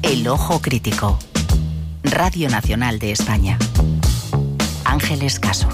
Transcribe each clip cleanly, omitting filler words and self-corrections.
El Ojo Crítico. Radio Nacional de España. Ángeles Caso.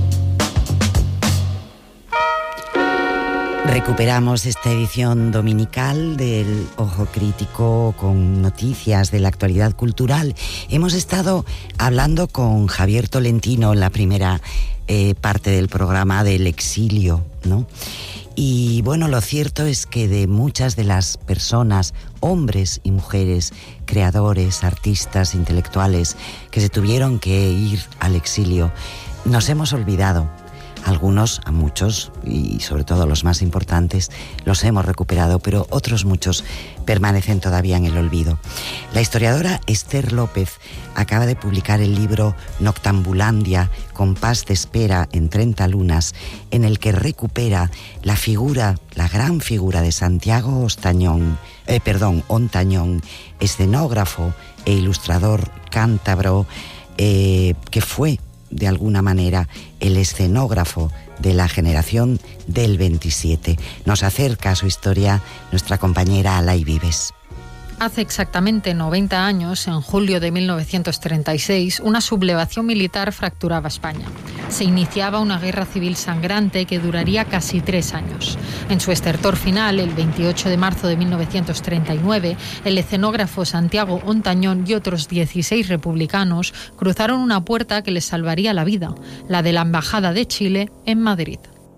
Recuperamos esta edición dominical del Ojo Crítico con noticias de la actualidad cultural. Hemos estado hablando con Javier Tolentino en la primera parte del programa del exilio, ¿no? Y bueno, lo cierto es que de muchas de las personas, hombres y mujeres, creadores, artistas, intelectuales, que se tuvieron que ir al exilio, nos hemos olvidado. Algunos, a muchos, y sobre todo los más importantes, los hemos recuperado, pero otros muchos permanecen todavía en el olvido. La historiadora Esther López acaba de publicar el libro Noctambulandia, compás de espera en 30 lunas, en el que recupera la gran figura de Santiago Ontañón, escenógrafo e ilustrador cántabro, que fue de alguna manera el escenógrafo de la generación del 27. Nos acerca a su historia nuestra compañera Alay Vives. Hace exactamente 90 años, en julio de 1936, una sublevación militar fracturaba España. Se iniciaba una guerra civil sangrante que duraría casi 3 años. En su estertor final, el 28 de marzo de 1939, el escenógrafo Santiago Ontañón y otros 16 republicanos cruzaron una puerta que les salvaría la vida, la de la Embajada de Chile en Madrid.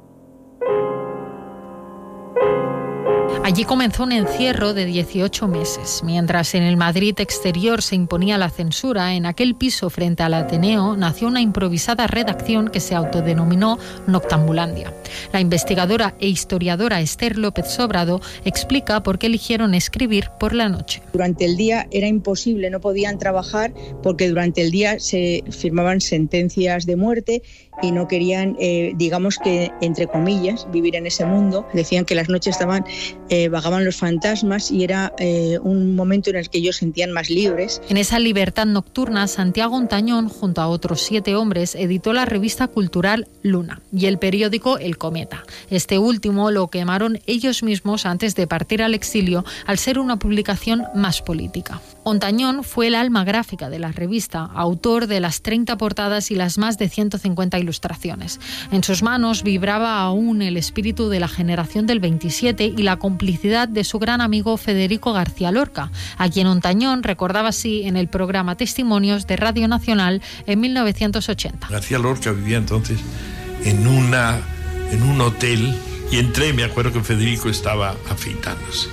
Allí comenzó un encierro de 18 meses. Mientras en el Madrid exterior se imponía la censura, en aquel piso frente al Ateneo nació una improvisada redacción que se autodenominó Noctambulandia. La investigadora e historiadora Esther López Sobrado explica por qué eligieron escribir por la noche. Durante el día era imposible, no podían trabajar porque durante el día se firmaban sentencias de muerte y no querían, digamos que, entre comillas, vivir en ese mundo. Decían que las noches vagaban los fantasmas y era un momento en el que ellos sentían más libres. En esa libertad nocturna, Santiago Ontañón, junto a otros 7 hombres, editó la revista cultural Luna y el periódico El Cometa. Este último lo quemaron ellos mismos antes de partir al exilio, al ser una publicación más política. Ontañón fue el alma gráfica de la revista, autor de las 30 portadas y las más de 150 ilustraciones. En sus manos vibraba aún el espíritu de la generación del 27 y la complicidad de su gran amigo Federico García Lorca, a quien Ontañón recordaba así en el programa Testimonios de Radio Nacional en 1980. García Lorca vivía entonces en un hotel y entré, me acuerdo que Federico estaba afeitándose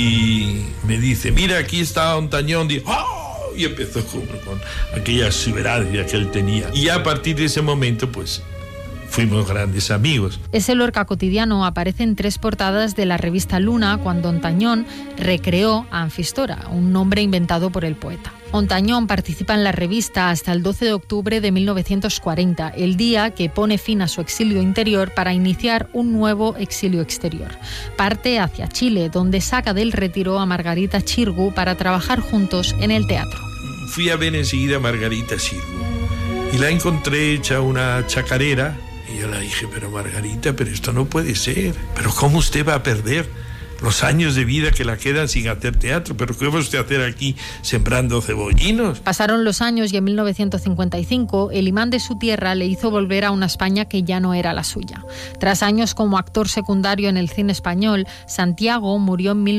y me dice, mira, aquí está Ontañón. Y empezó con aquella exuberancia que él tenía. Y a partir de ese momento, pues, fuimos grandes amigos. Ese Lorca cotidiano aparece en 3 portadas de la revista Luna cuando Ontañón recreó a Anfistora, un nombre inventado por el poeta. Ontañón participa en la revista hasta el 12 de octubre de 1940, el día que pone fin a su exilio interior para iniciar un nuevo exilio exterior. Parte hacia Chile, donde saca del retiro a Margarita Xirgu para trabajar juntos en el teatro. Fui a ver enseguida a Margarita Xirgu y la encontré hecha una chacarera y yo le dije, pero Margarita, pero esto no puede ser, pero ¿cómo usted va a perder los años de vida que la quedan sin hacer teatro? ¿Pero qué va usted a hacer aquí sembrando cebollinos? Pasaron los años y en 1955 el imán de su tierra le hizo volver a una España que ya no era la suya. Tras años como actor secundario en el cine español, Santiago murió en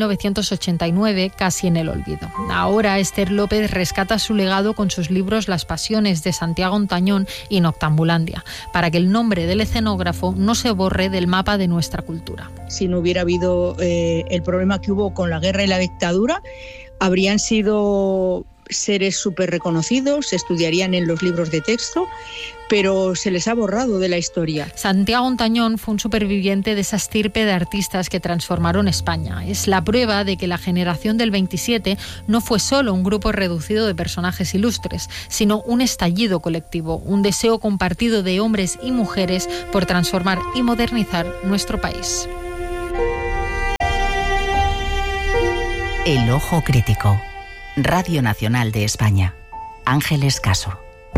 1989 casi en el olvido. Ahora Esther López rescata su legado con sus libros Las pasiones de Santiago Ontañón y Noctambulandia, para que el nombre del escenógrafo no se borre del mapa de nuestra cultura. Si no hubiera habido el problema que hubo con la guerra y la dictadura, habrían sido seres súper reconocidos, se estudiarían en los libros de texto, pero se les ha borrado de la historia. Santiago Ontañón fue un superviviente de esa estirpe de artistas que transformaron España. Es la prueba de que la generación del 27 no fue solo un grupo reducido de personajes ilustres, sino un estallido colectivo, un deseo compartido de hombres y mujeres por transformar y modernizar nuestro país. El Ojo Crítico. Radio Nacional de España. Ángeles Caso.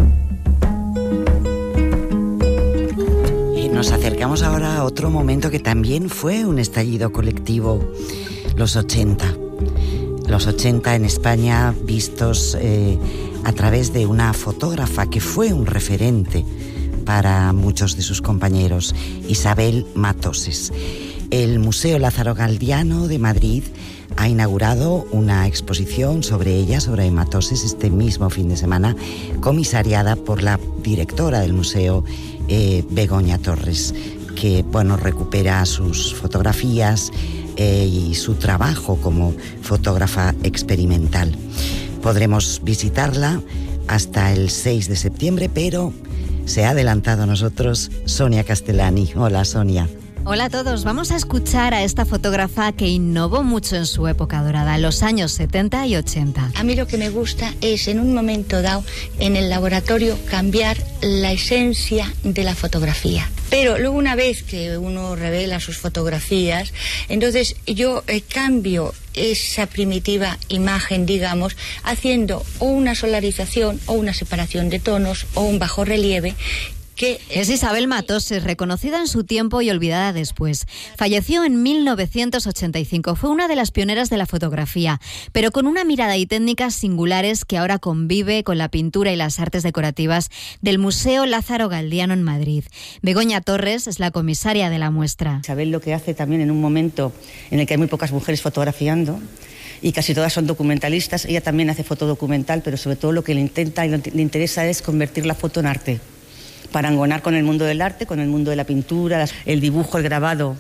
Y nos acercamos ahora a otro momento que también fue un estallido colectivo, los 80. Los 80 en España vistos a través de una fotógrafa que fue un referente para muchos de sus compañeros, Isabel Matoses. El Museo Lázaro Galdiano de Madrid ha inaugurado una exposición sobre ella, sobre Matoses, este mismo fin de semana, comisariada por la directora del museo, Begoña Torres, que recupera sus fotografías y su trabajo como fotógrafa experimental. Podremos visitarla hasta el 6 de septiembre, pero se ha adelantado a nosotros Sonia Castellani. Hola, Sonia. Hola a todos, vamos a escuchar a esta fotógrafa que innovó mucho en su época dorada, los años 70 y 80. A mí lo que me gusta es, en un momento dado, en el laboratorio, cambiar la esencia de la fotografía. Pero luego, una vez que uno revela sus fotografías, entonces yo cambio esa primitiva imagen, digamos, haciendo o una solarización o una separación de tonos o un bajo relieve. Es Isabel Matoses, reconocida en su tiempo y olvidada después. Falleció en 1985, fue una de las pioneras de la fotografía, pero con una mirada y técnicas singulares que ahora convive con la pintura y las artes decorativas del Museo Lázaro Galdiano en Madrid. Begoña Torres es la comisaria de la muestra. Isabel lo que hace también, en un momento en el que hay muy pocas mujeres fotografiando, y casi todas son documentalistas, ella también hace fotodocumental, pero sobre todo lo que le intenta y le interesa es convertir la foto en arte. Parangonar con el mundo del arte, con el mundo de la pintura, el dibujo, el grabado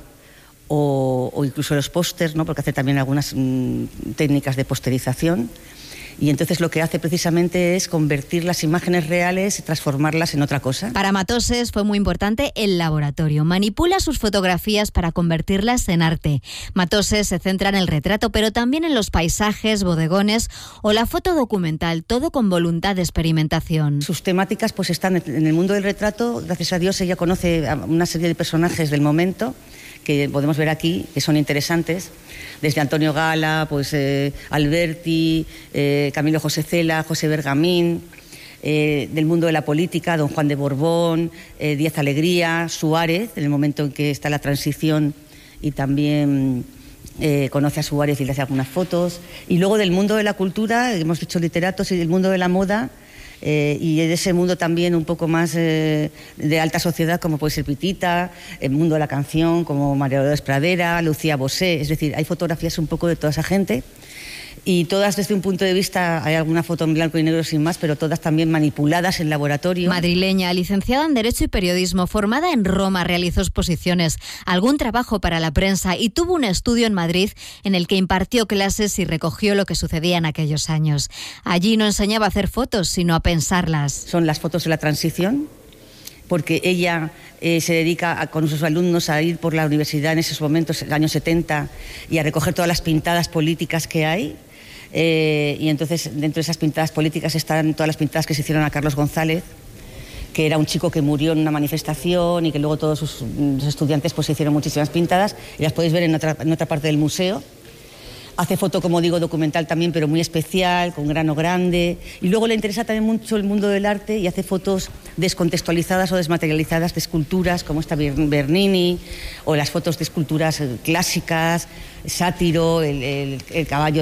o incluso los pósters, ¿no? Porque hace también algunas técnicas de posterización. Y entonces lo que hace precisamente es convertir las imágenes reales y transformarlas en otra cosa. Para Matoses fue muy importante el laboratorio. Manipula sus fotografías para convertirlas en arte. Matoses se centra en el retrato, pero también en los paisajes, bodegones o la foto documental, todo con voluntad de experimentación. Sus temáticas pues están en el mundo del retrato. Gracias a Dios ella conoce a una serie de personajes del momento que podemos ver aquí, que son interesantes, desde Antonio Gala, pues Alberti, Camilo José Cela, José Bergamín, del mundo de la política, don Juan de Borbón, Díaz Alegría, Suárez, en el momento en que está la transición, y también conoce a Suárez y le hace algunas fotos, y luego del mundo de la cultura, hemos dicho literatos, y del mundo de la moda, y de ese mundo también un poco más de alta sociedad, como puede ser Pitita, el mundo de la canción, como María Dolores Pradera, Lucía Bosé. Es decir, hay fotografías un poco de toda esa gente, y todas desde un punto de vista, hay alguna foto en blanco y negro sin más, pero todas también manipuladas en laboratorio. Madrileña, licenciada en Derecho y Periodismo, formada en Roma, realizó exposiciones, algún trabajo para la prensa y tuvo un estudio en Madrid en el que impartió clases y recogió lo que sucedía en aquellos años. Allí no enseñaba a hacer fotos, sino a pensarlas. Son las fotos de la transición, porque ella se dedica con sus alumnos a ir por la universidad en esos momentos, en los años 70, y a recoger todas las pintadas políticas que hay. Y entonces dentro de esas pintadas políticas están todas las pintadas que se hicieron a Carlos González, que era un chico que murió en una manifestación, y que luego todos sus estudiantes pues hicieron muchísimas pintadas, y las podéis ver en otra parte del museo. Hace foto, como digo, documental también, pero muy especial, con grano grande. Y luego le interesa también mucho el mundo del arte y hace fotos descontextualizadas o desmaterializadas de esculturas, como esta Bernini, o las fotos de esculturas clásicas, Sátiro, el caballo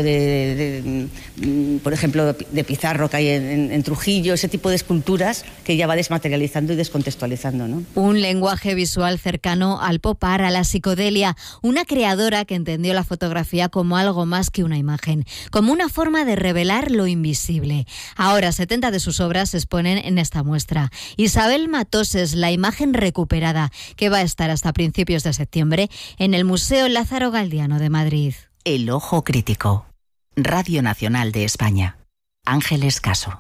por ejemplo, de Pizarro que hay en Trujillo, ese tipo de esculturas que ella va desmaterializando y descontextualizando, ¿no? Un lenguaje visual cercano al pop art, a la psicodelia, una creadora que entendió la fotografía como algo más que una imagen, como una forma de revelar lo invisible. Ahora 70 de sus obras se exponen en esta muestra. Isabel Matoses, la imagen recuperada, que va a estar hasta principios de septiembre en el Museo Lázaro Galdiano de Madrid. El Ojo Crítico. Radio Nacional de España. Ángeles Caso.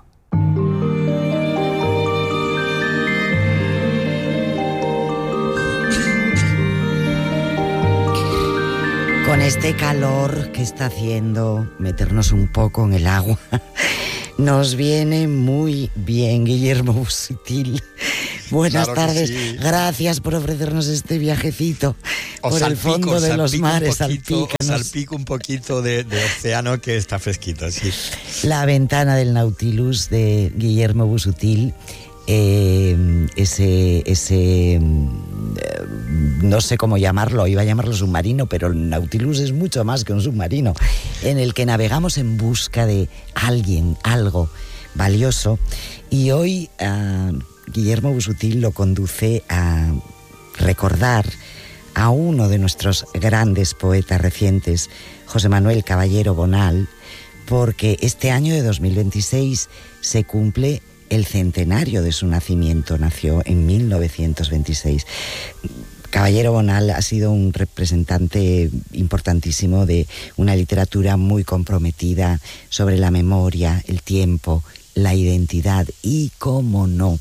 Con este calor que está haciendo, meternos un poco en el agua nos viene muy bien. Guillermo Busutil, buenas tardes. Sí. Gracias por ofrecernos este viajecito por el fondo de los mares. Salpico un poquito de océano que está fresquito, sí. La ventana del Nautilus de Guillermo Busutil no sé cómo llamarlo, iba a llamarlo submarino, pero el Nautilus es mucho más que un submarino, en el que navegamos en busca de alguien, algo valioso. Y hoy Guillermo Busuttil lo conduce a recordar a uno de nuestros grandes poetas recientes, José Manuel Caballero Bonal, porque este año de 2026 se cumple el centenario de su nacimiento. Nació en 1926. Caballero Bonal ha sido un representante importantísimo de una literatura muy comprometida sobre la memoria, el tiempo, la identidad y, cómo no,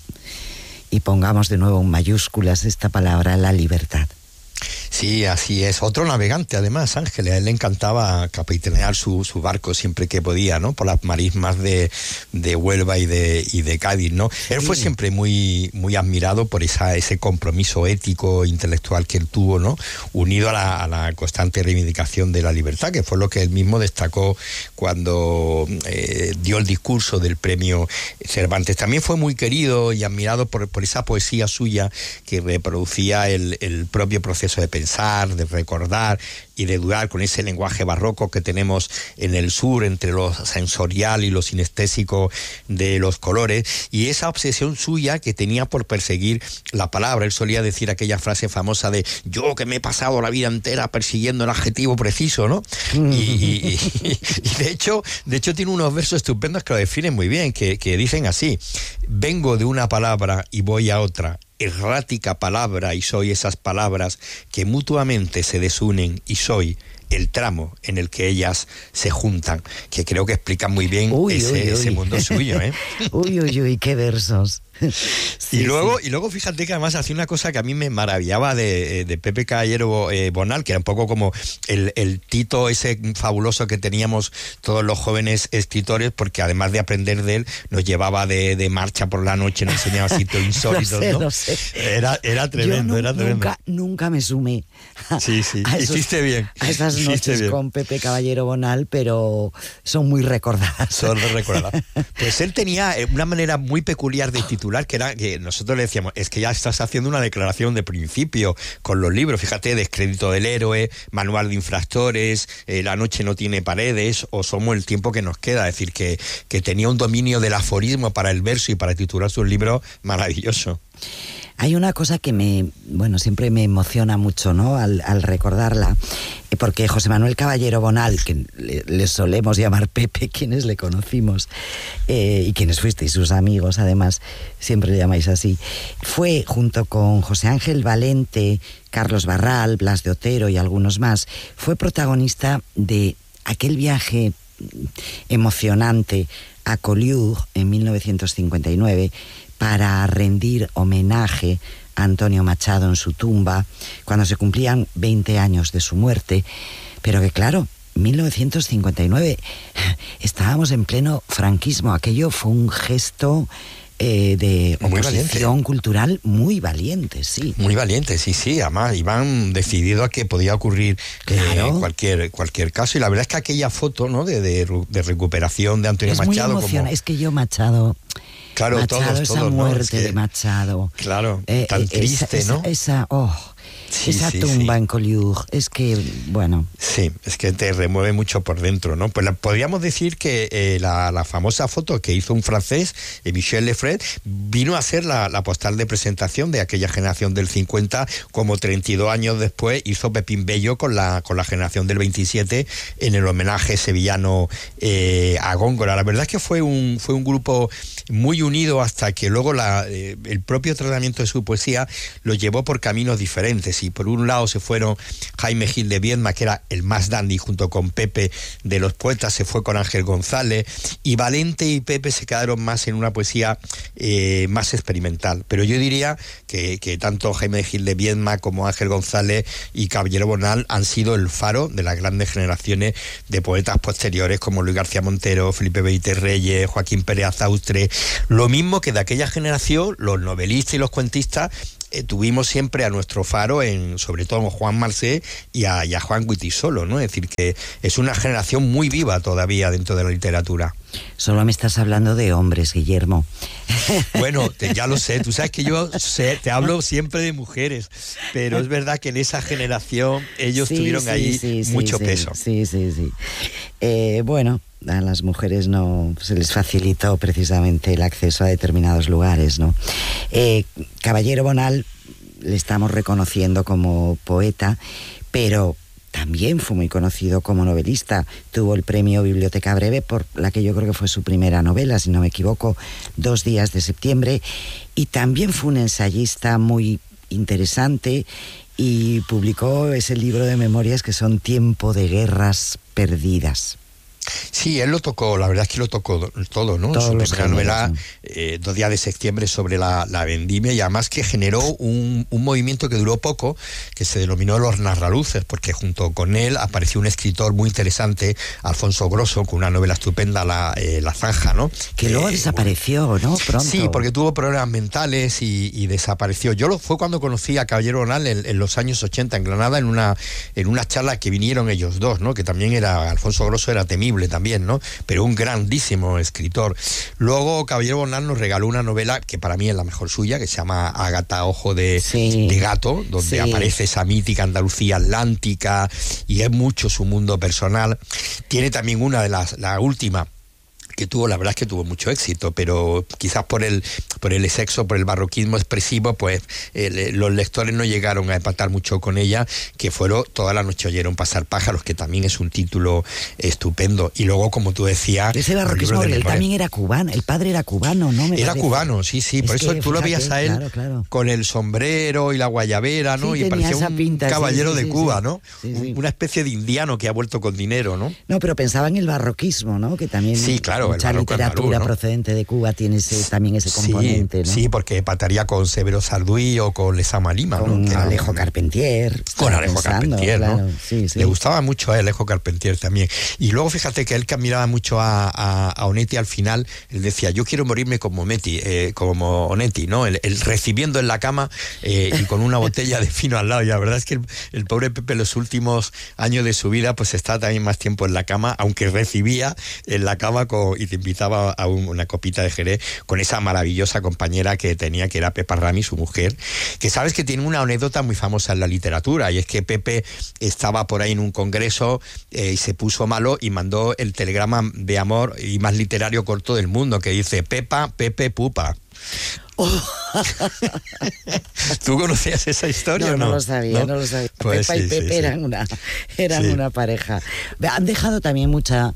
y pongamos de nuevo en mayúsculas esta palabra, la libertad. Sí, así es. Otro navegante, además, Ángel. A él le encantaba capitanear su barco siempre que podía, ¿no? Por las marismas de Huelva y de Cádiz, ¿no? Él fue siempre muy admirado por ese compromiso ético, intelectual que él tuvo, ¿no? Unido a la constante reivindicación de la libertad, que fue lo que él mismo destacó cuando dio el discurso del premio Cervantes. También fue muy querido y admirado por esa poesía suya que reproducía el propio proceso de pensar, de recordar y de dudar, con ese lenguaje barroco que tenemos en el sur, entre lo sensorial y lo sinestésico de los colores, y esa obsesión suya que tenía por perseguir la palabra. Él solía decir aquella frase famosa de yo que me he pasado la vida entera persiguiendo el adjetivo preciso, ¿no? Y de hecho tiene unos versos estupendos que lo definen muy bien, que dicen así: vengo de una palabra y voy a otra, errática palabra, y soy esas palabras que mutuamente se desunen, y soy el tramo en el que ellas se juntan, que creo que explican muy bien ese mundo suyo, ¿eh? Uy, qué versos. Sí, y luego fíjate que además hacía una cosa que a mí me maravillaba de Pepe Caballero Bonal, que era un poco como el Tito ese fabuloso que teníamos todos los jóvenes escritores, porque además de aprender de él, nos llevaba de marcha por la noche, nos enseñaba sitios insólitos, ¿no? Lo sé. Era tremendo, era tremendo. Nunca me sumé hiciste bien. A esas noches con Pepe Caballero Bonal, pero son muy recordadas. Son recordadas. Pues él tenía una manera muy peculiar de titular, que era que nosotros le decíamos, es que ya estás haciendo una declaración de principio con los libros, fíjate, Descrédito del héroe, Manual de infractores, La noche no tiene paredes, o Somos el tiempo que nos queda. Es decir, que tenía un dominio del aforismo para el verso y para titular sus libros maravilloso. Hay una cosa que siempre me emociona mucho, ¿no? Al recordarla, porque José Manuel Caballero Bonal, que le solemos llamar Pepe, quienes le conocimos, y quienes fuisteis sus amigos, además, siempre le llamáis así, fue, junto con José Ángel Valente, Carlos Barral, Blas de Otero y algunos más, fue protagonista de aquel viaje emocionante a Collioure en 1959, para rendir homenaje a Antonio Machado en su tumba, cuando se cumplían 20 años de su muerte. Pero que claro, 1959, estábamos en pleno franquismo. Aquello fue un gesto de oposición cultural muy valiente, sí. Muy valiente, sí. Además, iban decididos a que podía ocurrir cualquier caso. Y la verdad es que aquella foto, ¿no?, de recuperación de Antonio Machado. Es que yo Machado... Claro, Machado, todos, esa muerte de Machado. Claro, tan triste, ¿no? Esa tumba en Collioure, es que, bueno... Sí, es que te remueve mucho por dentro, ¿no? Pues podríamos decir que la famosa foto que hizo un francés, Michel Lefred, vino a ser la postal de presentación de aquella generación del 50, como 32 años después hizo Pepín Bello con la generación del 27 en el homenaje sevillano a Góngora. La verdad es que fue un grupo muy unido, hasta que luego el propio tratamiento de su poesía lo llevó por caminos diferentes. Y por un lado se fueron Jaime Gil de Viedma, que era el más dandy junto con Pepe de los poetas, se fue con Ángel González, y Valente y Pepe se quedaron más en una poesía más experimental. Pero yo diría que tanto Jaime Gil de Viedma como Ángel González y Caballero Bonal han sido el faro de las grandes generaciones de poetas posteriores, como Luis García Montero, Felipe Benítez Reyes, Joaquín Pérez Azaustre. Lo mismo que de aquella generación, los novelistas y los cuentistas tuvimos siempre a nuestro faro sobre todo Juan Marcé y a Juan Guitisolo, ¿no? Es decir, que es una generación muy viva todavía dentro de la literatura. Solo me estás hablando de hombres, Guillermo. Bueno, ya lo sé, tú sabes que yo te hablo siempre de mujeres, pero es verdad que en esa generación ellos tuvieron ahí mucho peso. Sí. Bueno, a las mujeres no se les facilitó precisamente el acceso a determinados lugares, ¿no? Caballero Bonal le estamos reconociendo como poeta, pero también fue muy conocido como novelista. Tuvo el premio Biblioteca Breve por la que yo creo que fue su primera novela, si no me equivoco, 2 días de septiembre, y también fue un ensayista muy interesante y publicó ese libro de memorias que son Tiempo de Guerras Perdidas. Sí, él lo tocó, la verdad es que lo tocó todo, ¿no? Su primera novela, 2 días de septiembre, sobre la vendimia, y además que generó un movimiento que duró poco, que se denominó Los Narraluces, porque junto con él apareció un escritor muy interesante, Alfonso Grosso, con una novela estupenda, La Zanja, ¿no? Que luego desapareció, ¿no? Pronto. Sí, porque tuvo problemas mentales y desapareció. Fue cuando conocí a Caballero Bonal en los años 80 en Granada, en una charla que vinieron ellos dos, ¿no? Que también Alfonso Grosso era temible también, ¿no? Pero un grandísimo escritor. Luego Caballero Bonal nos regaló una novela que para mí es la mejor suya, que se llama Ágata, Ojo de Gato, donde aparece esa mítica Andalucía atlántica y es mucho su mundo personal. Tiene también una de la última que tuvo, la verdad es que tuvo mucho éxito, pero quizás por el sexo, por el barroquismo expresivo, pues los lectores no llegaron a empatar mucho con ella, que fueron Toda la noche oyeron pasar pájaros, que también es un título estupendo. Y luego, como tú decías, ese barroquismo, él también era cubano, el padre era cubano, ¿no? Era cubano, sí, por eso tú lo veías a él con el sombrero y la guayabera, ¿no? Y parecía un caballero de Cuba, ¿no? Una especie de indiano que ha vuelto con dinero, ¿no? No, pero pensaba en el barroquismo, ¿no? Que también mucha literatura procedente de Cuba tiene también ese componente, ¿no? Sí, porque pataría con Severo Sarduí o con Lezama Lima, con Alejo Carpentier. Con Alejo Carpentier, claro, ¿no? Sí. Le gustaba mucho a Alejo Carpentier también. Y luego fíjate que él que admiraba mucho a Onetti al final, él decía, yo quiero morirme como Onetti, ¿no? Él recibiendo en la cama y con una botella de vino al lado. Y la verdad es que el pobre Pepe los últimos años de su vida pues está también más tiempo en la cama, aunque recibía en la cama y te invitaba a una copita de Jerez con esa maravillosa compañera que tenía, que era Pepa Rami, su mujer, que sabes que tiene una anécdota muy famosa en la literatura, y es que Pepe estaba por ahí en un congreso y se puso malo y mandó el telegrama de amor y más literario corto del mundo, que dice: Pepa, Pepe, pupa. Oh. ¿Tú conocías esa historia o no? No lo sabía. Pues Pepa y Pepe eran una pareja. Han dejado también mucha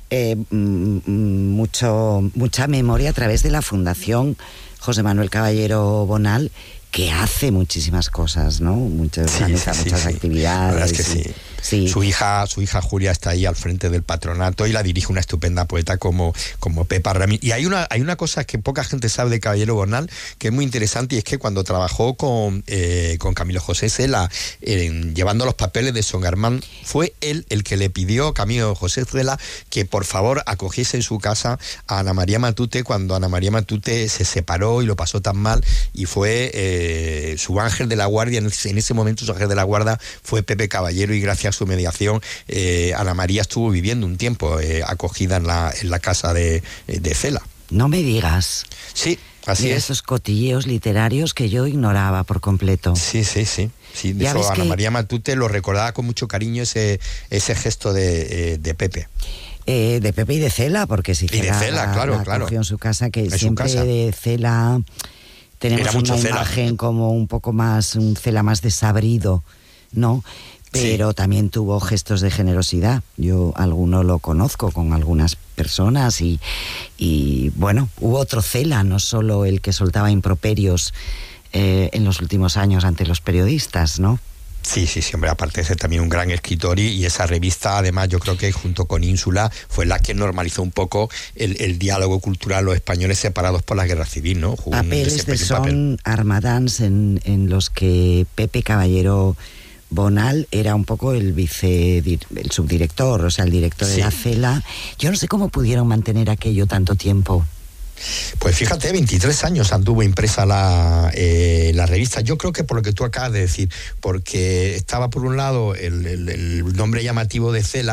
memoria a través de la Fundación José Manuel Caballero Bonal, que hace muchísimas cosas, ¿no? Muchas actividades. La verdad es que sí. Su hija Julia está ahí al frente del patronato y la dirige una estupenda poeta como Pepa Rami. Y hay una cosa que poca gente sabe de Caballero Bonal, que es muy interesante, y es que cuando trabajó con Camilo José Cela llevando los papeles de Son Germán, fue él el que le pidió a Camilo José Cela que por favor acogiese en su casa a Ana María Matute cuando Ana María Matute se separó y lo pasó tan mal, y fue su ángel de la guardia. En ese momento su ángel de la guardia fue Pepe Caballero, y gracias a su mediación Ana María estuvo viviendo un tiempo acogida en la casa de Cela. No me digas. Sí, así es. Esos cotilleos literarios que yo ignoraba por completo. Sí. De eso Ana María Matute lo recordaba con mucho cariño, ese gesto de Pepe. De Pepe y de Cela, porque si Cela, claro. acogió en su casa, que en siempre de Cela tenemos una imagen como un poco más, un Cela más desabrido, ¿no? Pero también tuvo gestos de generosidad. Yo alguno lo conozco con algunas personas y bueno, hubo otro Cela, no solo el que soltaba improperios en los últimos años ante los periodistas, ¿no? Sí, hombre, aparte de ser también un gran escritor, y esa revista, además, yo creo que junto con Ínsula fue la que normalizó un poco el diálogo cultural, los españoles separados por la guerra civil, ¿no? Papeles de Son Armadans en los que Pepe Caballero Bonal era un poco el subdirector, o sea, el director de la Cela. Yo no sé cómo pudieron mantener aquello tanto tiempo. Pues fíjate, 23 años anduvo impresa la revista. Yo creo que por lo que tú acabas de decir, porque estaba por un lado el nombre llamativo de Cela,